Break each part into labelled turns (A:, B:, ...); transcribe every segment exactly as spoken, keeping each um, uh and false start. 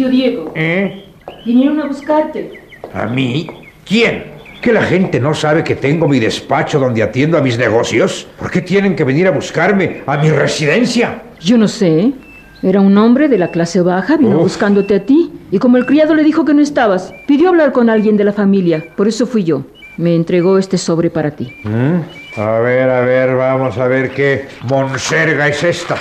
A: Tío Diego.
B: ¿Eh?
A: Vinieron a buscarte.
B: ¿A mí? ¿Quién? ¿Que la gente no sabe que tengo mi despacho donde atiendo a mis negocios? ¿Por qué tienen que venir a buscarme a mi residencia?
A: Yo no sé. Era un hombre de la clase baja, vino
B: Uf.
A: buscándote a ti. Y como el criado le dijo que no estabas, pidió hablar con alguien de la familia. Por eso fui yo. Me entregó este sobre para ti.
B: ¿Mm? A ver, a ver, vamos a ver qué monserga es esta.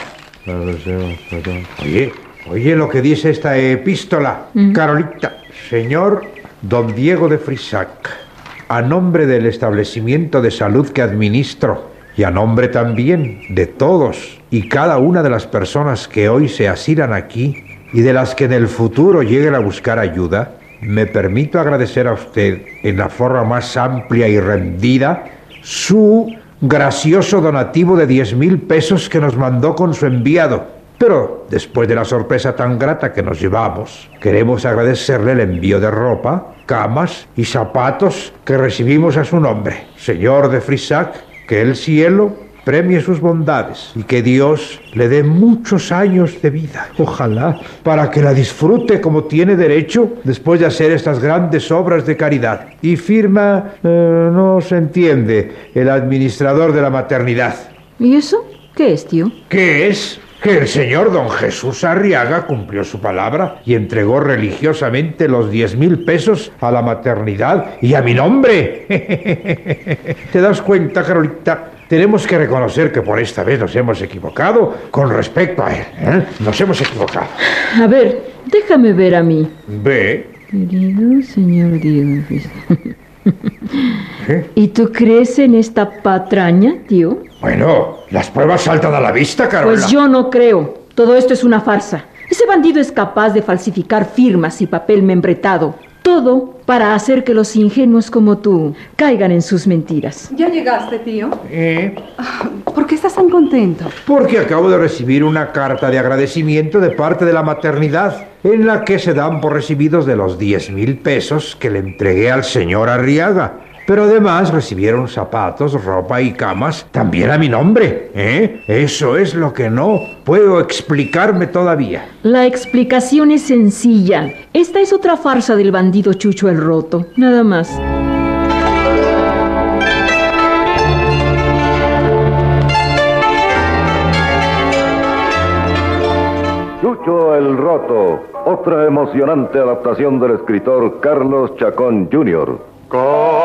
B: Oye, oye lo que dice esta epístola. ¿Mm? Carolita, señor don Diego de Frisac, a nombre del establecimiento de salud que administro y a nombre también de todos y cada una de las personas que hoy se asilan aquí y de las que en el futuro lleguen a buscar ayuda, me permito agradecer a usted en la forma más amplia y rendida su gracioso donativo de diez mil pesos que nos mandó con su enviado. Pero después de la sorpresa tan grata que nos llevamos, queremos agradecerle el envío de ropa, camas y zapatos que recibimos a su nombre. Señor de Frisac, que el cielo premie sus bondades y que Dios le dé muchos años de vida. Ojalá, para que la disfrute como tiene derecho después de hacer estas grandes obras de caridad. Y firma, eh, no se entiende, el administrador de la maternidad.
A: ¿Y eso? ¿Qué es, tío?
B: ¿Qué es? Que el señor don Jesús Arriaga cumplió su palabra y entregó religiosamente los diez mil pesos a la maternidad y a mi nombre. ¿Te das cuenta, Carolita? Tenemos que reconocer que por esta vez nos hemos equivocado con respecto a él, ¿eh? Nos hemos equivocado.
A: A ver, déjame ver a mí.
B: Ve.
A: Querido señor Diego.
B: ¿Eh?
A: ¿Y tú crees en esta patraña, tío?
B: Bueno, las pruebas saltan a la vista, Carola.
A: Pues yo no creo. Todo esto es una farsa. Ese bandido es capaz de falsificar firmas y papel membretado. Todo para hacer que los ingenuos como tú caigan en sus mentiras.
C: ¿Ya llegaste, tío?
B: ¿Eh?
C: ¿Por qué estás tan contento?
B: Porque acabo de recibir una carta de agradecimiento de parte de la maternidad en la que se dan por recibidos de los diez mil pesos que le entregué al señor Arriaga. Pero además recibieron zapatos, ropa y camas también a mi nombre, ¿eh? Eso es lo que no puedo explicarme todavía.
A: La explicación es sencilla. Esta es otra farsa del bandido Chucho el Roto, nada más.
D: Chucho el Roto, otra emocionante adaptación del escritor Carlos Chacón junior